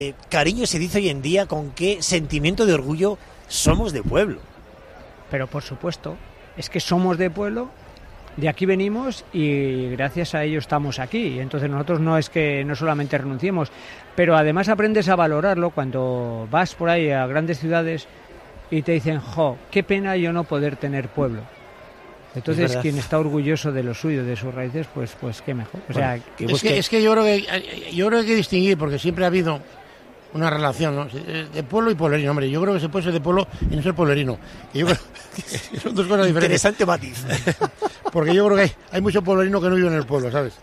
Cariño se dice hoy en día, con qué sentimiento de orgullo somos de pueblo. Pero por supuesto, es que somos de pueblo, de aquí venimos y gracias a ello estamos aquí. Entonces nosotros no es que no solamente renunciemos, pero además aprendes a valorarlo cuando vas por ahí a grandes ciudades y te dicen, jo, qué pena yo no poder tener pueblo. Entonces quien está orgulloso de lo suyo, de sus raíces, pues qué mejor. O sea, es que yo creo que hay que distinguir, porque siempre ha habido una relación, ¿no?, de pueblo y pueblerino. Hombre, yo creo que se puede ser de pueblo y no ser pueblerino. Yo creo que son dos cosas diferentes. Interesante matiz. Porque yo creo que hay mucho pueblerino que no vive en el pueblo, ¿sabes?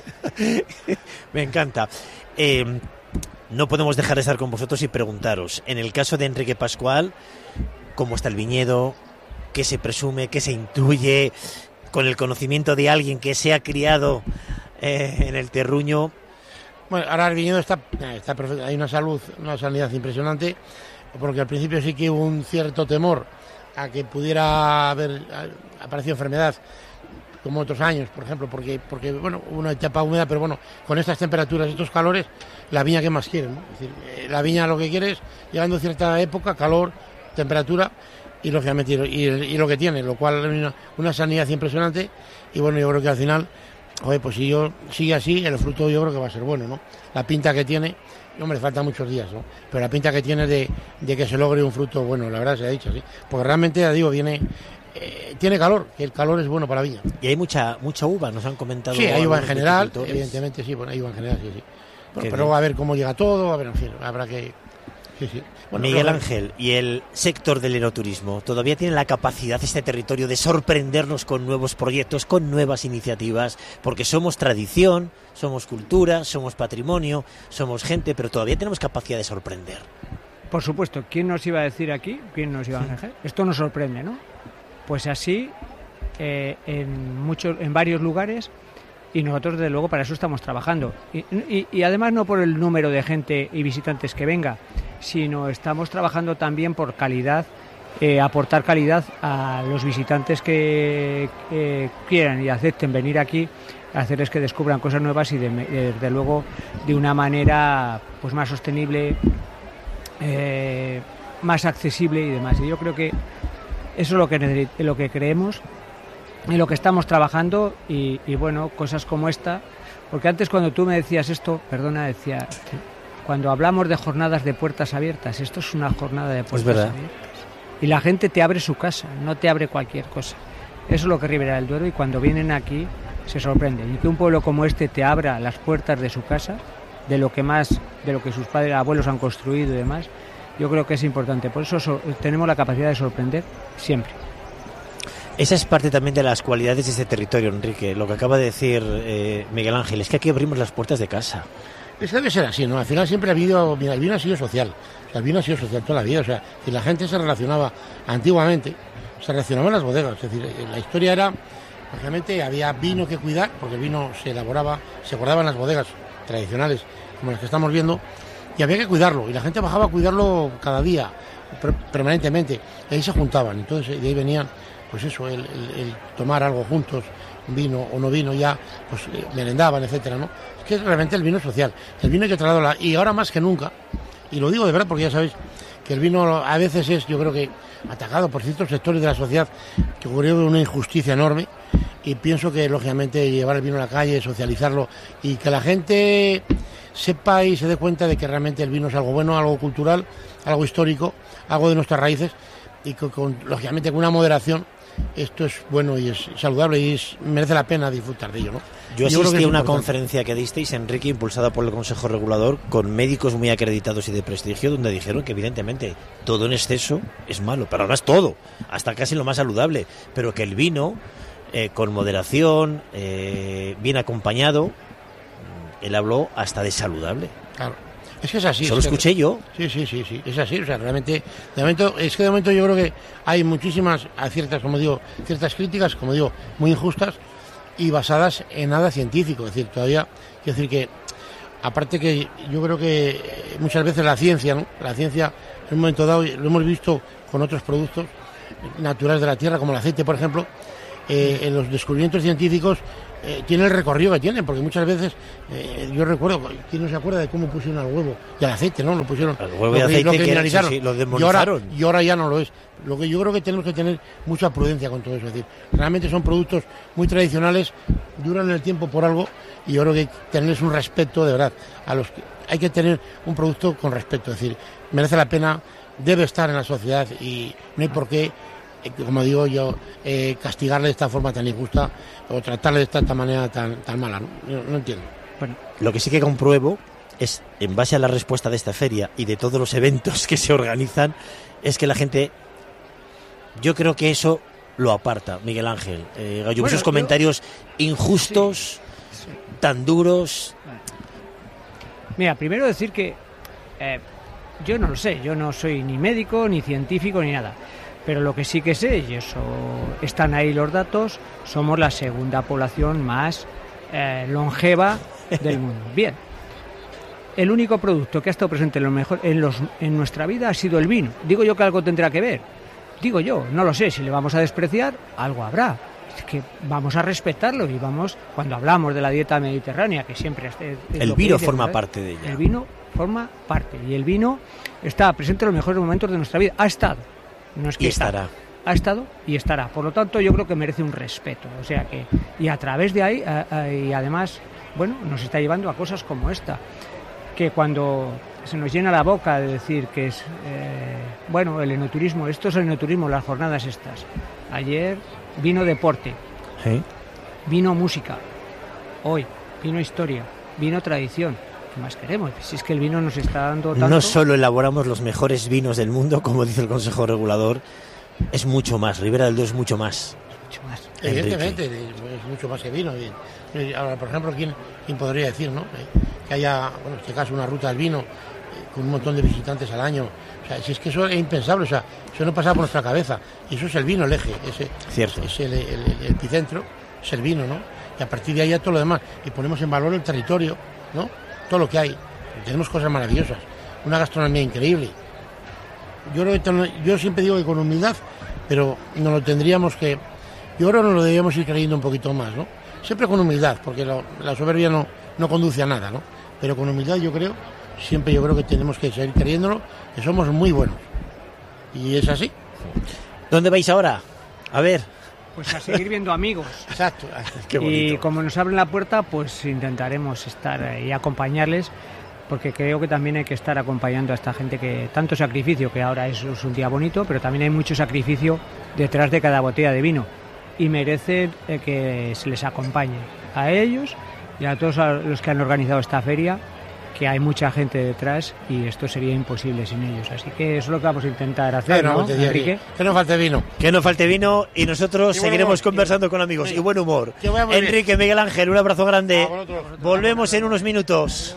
Me encanta. No podemos dejar de estar con vosotros y preguntaros, en el caso de Enrique Pascual, ¿cómo está el viñedo? ¿Qué se presume? ¿Qué se intuye? Con el conocimiento de alguien que se ha criado en el terruño. Bueno, ahora el viñedo está perfecto. Hay una sanidad impresionante, porque al principio sí que hubo un cierto temor a que pudiera haber aparecido enfermedad, como otros años, por ejemplo, porque bueno, hubo una etapa húmeda, pero bueno, con estas temperaturas, estos calores, la viña que más quiere, ¿no? Es decir, la viña lo que quiere es, llegando a cierta época, calor, temperatura, y lógicamente y lo que tiene, lo cual una sanidad impresionante. Y bueno, yo creo que al final, pues si sigue así, el fruto yo creo que va a ser bueno, ¿no? La pinta que tiene, hombre, faltan muchos días, ¿no? Pero la pinta que tiene de que se logre un fruto bueno, la verdad se ha dicho así, porque realmente, ya digo, tiene calor, que el calor es bueno para la viña. Y hay mucha uva, nos han comentado. Sí, hay uva en general, evidentemente sí, bueno, hay uva en general, sí. Bueno, pero luego a ver cómo llega todo, a ver, en fin, habrá que... Sí. Bueno, Miguel Ángel, ¿y el sector del enoturismo todavía tiene la capacidad, este territorio, de sorprendernos con nuevos proyectos, con nuevas iniciativas? Porque somos tradición, somos cultura, somos patrimonio, somos gente, pero todavía tenemos capacidad de sorprender. Por supuesto, ¿quién nos iba a decir aquí? ¿Quién nos iba a decir? Esto nos sorprende, ¿no? Pues así, en varios lugares. Y nosotros, desde luego, para eso estamos trabajando. Y además no por el número de gente y visitantes que venga, sino estamos trabajando también por calidad, aportar calidad a los visitantes que quieran y acepten venir aquí, hacerles que descubran cosas nuevas y, desde luego, de una manera pues más sostenible, más accesible y demás. Y yo creo que eso es lo que creemos, en lo que estamos trabajando y bueno, cosas como esta, porque antes cuando tú me decías esto, decía, cuando hablamos de jornadas de puertas abiertas, esto es una jornada de puertas abiertas. Y la gente te abre su casa, no te abre cualquier cosa. Eso es lo que Ribera del Duero, y cuando vienen aquí se sorprenden. Y que un pueblo como este te abra las puertas de su casa, de lo que sus padres, abuelos han construido y demás, yo creo que es importante. Por eso tenemos la capacidad de sorprender siempre. Esa es parte también de las cualidades de este territorio, Enrique. Lo que acaba de decir Miguel Ángel, es que aquí abrimos las puertas de casa. Eso debe ser así, ¿no? Al final siempre ha habido... Mira, el vino ha sido social. El vino ha sido social toda la vida. O sea, si la gente se relacionaba antiguamente, se relacionaba en las bodegas. Es decir, la historia era... Lógicamente había vino que cuidar, porque el vino se guardaba en las bodegas tradicionales, como las que estamos viendo, y había que cuidarlo. Y la gente bajaba a cuidarlo cada día, permanentemente. Y ahí se juntaban. Entonces, de ahí venían... pues eso, el tomar algo juntos, vino o no vino, ya pues merendaban, etcétera, ¿no? Es que realmente el vino es social, el vino hay que tratarlo, y ahora más que nunca, y lo digo de verdad porque ya sabéis que el vino a veces es, yo creo que, atacado por ciertos sectores de la sociedad, que ocurrió una injusticia enorme, y pienso que lógicamente llevar el vino a la calle, socializarlo, y que la gente sepa y se dé cuenta de que realmente el vino es algo bueno, algo cultural, algo histórico, algo de nuestras raíces, y que lógicamente con una moderación esto es bueno y es saludable y merece la pena disfrutar de ello, ¿no? Yo asistí a una conferencia que disteis, Enrique, impulsada por el Consejo Regulador, con médicos muy acreditados y de prestigio, donde dijeron que evidentemente todo en exceso es malo, pero además todo, hasta casi lo más saludable, pero que el vino, con moderación, bien acompañado, él habló hasta de saludable. Claro. Es que es así. Solo escuché yo. Sí, es así. O sea, realmente, de momento yo creo que hay muchísimas, ciertas críticas, como digo, muy injustas y basadas en nada científico. Es decir, todavía, quiero decir que, aparte que yo creo que muchas veces la ciencia, ¿no? La ciencia, en un momento dado, lo hemos visto con otros productos naturales de la tierra, como el aceite, por ejemplo, en los descubrimientos científicos, tiene el recorrido que tiene, porque muchas veces yo recuerdo, ¿quién no se acuerda de cómo pusieron al huevo y al aceite, ¿no? Lo pusieron, al huevo y aceite, lo criminalizaron, sí, lo demonizaron. Y ahora ya no lo es. Lo que yo creo que tenemos que tener mucha prudencia con todo eso, es decir, realmente son productos muy tradicionales, duran en el tiempo por algo, y yo creo que hay que tenerles un respeto, de verdad, hay que tener un producto con respeto, es decir, merece la pena, debe estar en la sociedad y no hay por qué, como digo yo, castigarle de esta forma tan injusta o tratarle de esta manera tan mala, ¿no? No entiendo. Bueno, lo que sí que compruebo es, en base a la respuesta de esta feria y de todos los eventos que se organizan, es que la gente, yo creo que eso lo aparta, Miguel Ángel. Gallo, esos comentarios injustos, sí, tan duros. Mira, primero decir que yo no lo sé, yo no soy ni médico, ni científico, ni nada. Pero lo que sí que sé, y eso están ahí los datos, somos la segunda población más longeva del mundo. Bien, el único producto que ha estado presente en nuestra vida ha sido el vino. Digo yo que algo tendrá que ver. Digo yo, no lo sé, si le vamos a despreciar, algo habrá. Es que vamos a respetarlo y vamos, cuando hablamos de la dieta mediterránea, que siempre es el vino forma parte de ella. El vino forma parte y el vino está presente en los mejores momentos de nuestra vida. Ha estado. No es que y estará. Ha estado y estará. Por lo tanto, yo creo que merece un respeto. O sea que, y a través de ahí, y además, bueno, nos está llevando a cosas como esta. Que cuando se nos llena la boca de decir que es, bueno, el enoturismo, esto es el enoturismo, las jornadas estas. Ayer vino deporte, ¿sí? Vino música, hoy vino historia, vino tradición. ¿Qué más queremos? Si es que el vino nos está dando tanto. No solo elaboramos los mejores vinos del mundo, como dice el Consejo Regulador, es mucho más. Ribera del Duero es mucho más. Mucho más. Evidentemente, es mucho más que vino. Ahora, por ejemplo, ¿quién podría decir, no? Que haya, bueno, en este caso, una ruta del vino con un montón de visitantes al año. O sea, si es que eso es impensable, o sea, eso no pasa por nuestra cabeza. Y eso es el vino, el eje. Cierto. Es el epicentro, es el vino, ¿no? Y a partir de ahí ya todo lo demás. Y ponemos en valor el territorio, ¿no? Todo lo que hay. Tenemos cosas maravillosas, una gastronomía increíble. Yo creo que yo siempre digo que con humildad, pero nos lo tendríamos que, yo creo que nos lo deberíamos ir creyendo un poquito más, ¿no? Siempre con humildad, porque la soberbia no conduce a nada, ¿no? Pero con humildad yo creo que tenemos que seguir creyéndolo, que somos muy buenos. Y es así. ¿Dónde vais ahora? A ver. Pues a seguir viendo amigos. Exacto. Qué bonito. Y como nos abren la puerta, pues intentaremos estar y acompañarles, porque creo que también hay que estar acompañando a esta gente que tanto sacrificio, que ahora es un día bonito, pero también hay mucho sacrificio detrás de cada botella de vino y merece que se les acompañe a ellos y a todos los que han organizado esta feria, que hay mucha gente detrás y esto sería imposible sin ellos. Así que eso es lo que vamos a intentar hacer, ¿no, Enrique? Que no falte vino. Que no falte vino y nosotros seguiremos conversando con amigos. Sí. Y buen humor. Enrique, Miguel Ángel, un abrazo grande. Volvemos en unos minutos.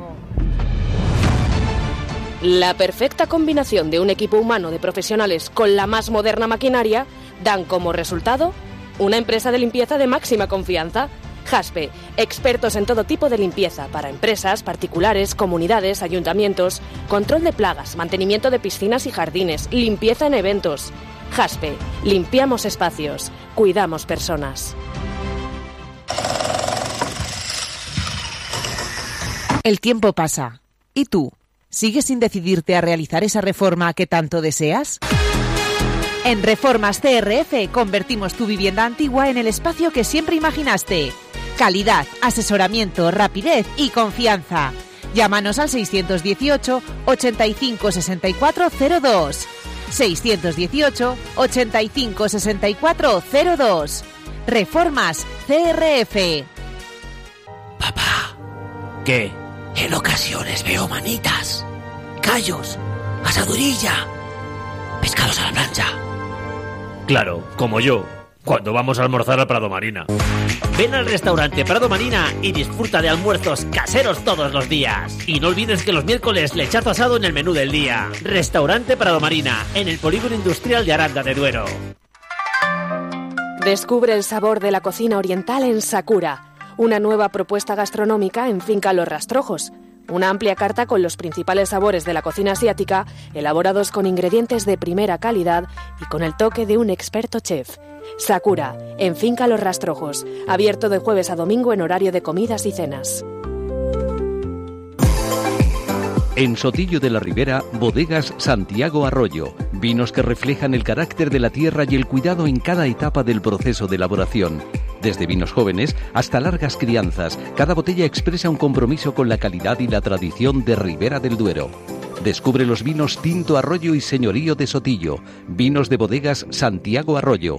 La perfecta combinación de un equipo humano de profesionales con la más moderna maquinaria dan como resultado una empresa de limpieza de máxima confianza. Jaspe, expertos en todo tipo de limpieza para empresas, particulares, comunidades, ayuntamientos, control de plagas, mantenimiento de piscinas y jardines, limpieza en eventos. Jaspe, limpiamos espacios, cuidamos personas. El tiempo pasa. ¿Y tú? ¿Sigues sin decidirte a realizar esa reforma que tanto deseas? En Reformas CRF convertimos tu vivienda antigua en el espacio que siempre imaginaste. Calidad, asesoramiento, rapidez y confianza. Llámanos al 618 85 64 02. 618 85 64 02. Reformas CRF. Papá. ¿Qué? En ocasiones veo manitas, callos, asadurilla, pescados a la plancha. Claro, como yo, cuando vamos a almorzar al Prado Marina. Ven al restaurante Prado Marina y disfruta de almuerzos caseros todos los días. Y no olvides que los miércoles lechazo asado en el menú del día. Restaurante Prado Marina, en el Polígono Industrial de Aranda de Duero. Descubre el sabor de la cocina oriental en Sakura, una nueva propuesta gastronómica en Finca Los Rastrojos. una amplia carta con los principales sabores de la cocina asiática, elaborados con ingredientes de primera calidad y con el toque de un experto chef. Sakura, en Finca Los Rastrojos, abierto de jueves a domingo en horario de comidas y cenas. En Sotillo de la Ribera, Bodegas Santiago Arroyo. Vinos que reflejan el carácter de la tierra y el cuidado en cada etapa del proceso de elaboración. Desde vinos jóvenes hasta largas crianzas, cada botella expresa un compromiso con la calidad y la tradición de Ribera del Duero. Descubre los vinos Tinto Arroyo y Señorío de Sotillo. Vinos de Bodegas Santiago Arroyo.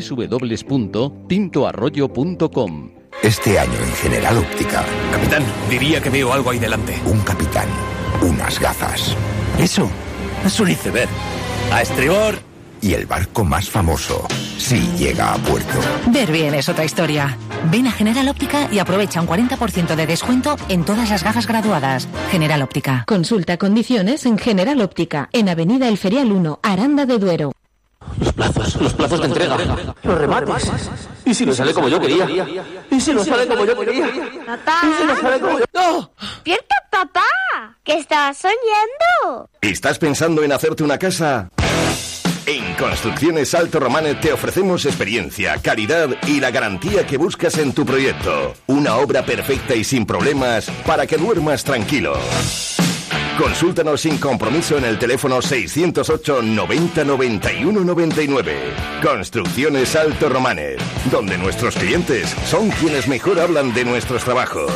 www.tintoarroyo.com. Este año en General Óptica. Capitán, diría que veo algo ahí delante. Un capitán. Unas gafas. Eso es un iceberg. A estribor. Y el barco más famoso, si llega a puerto. Ver bien es otra historia. Ven a General Óptica y aprovecha un 40% de descuento en todas las gafas graduadas. General Óptica. Consulta condiciones en General Óptica, en Avenida El Ferial 1, Aranda de Duero. Los plazos de entrega, los remates. ¿Y si no sale como yo quería? ¿Y si no sale como yo quería? ¡Papá! ¿Y si no sale como yo? ¡No! ¡Despierta, papá! ¿Qué estabas soñando? ¿Estás pensando en hacerte una casa? En Construcciones Alto Romanet te ofrecemos experiencia, calidad y la garantía que buscas en tu proyecto. Una obra perfecta y sin problemas para que duermas tranquilo. Consúltanos sin compromiso en el teléfono 608 90 91 99. Construcciones Alto Romanet, donde nuestros clientes son quienes mejor hablan de nuestros trabajos.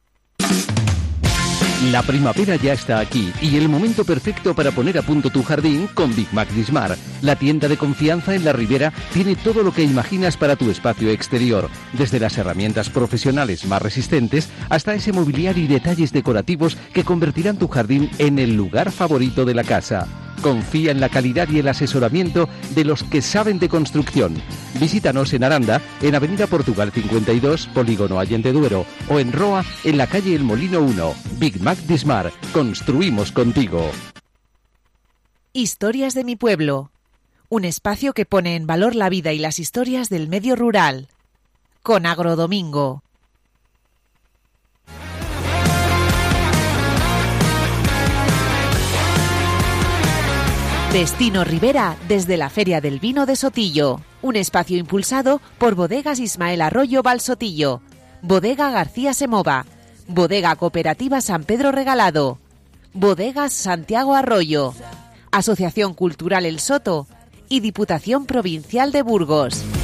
La primavera ya está aquí y el momento perfecto para poner a punto tu jardín con Big Mac Dismar. La tienda de confianza en la Ribera tiene todo lo que imaginas para tu espacio exterior, desde las herramientas profesionales más resistentes hasta ese mobiliario y detalles decorativos que convertirán tu jardín en el lugar favorito de la casa. Confía en la calidad y el asesoramiento de los que saben de construcción. Visítanos en Aranda, en Avenida Portugal 52, Polígono Allende Duero, o en Roa, en la calle El Molino 1. Big Mac Dismar, construimos contigo. Historias de mi pueblo. Un espacio que pone en valor la vida y las historias del medio rural. Con Agrodomingo. Destino Ribera desde la Feria del Vino de Sotillo, un espacio impulsado por Bodegas Ismael Arroyo Valsotillo, Bodega García Semova, Bodega Cooperativa San Pedro Regalado, Bodegas Santiago Arroyo, Asociación Cultural El Soto y Diputación Provincial de Burgos.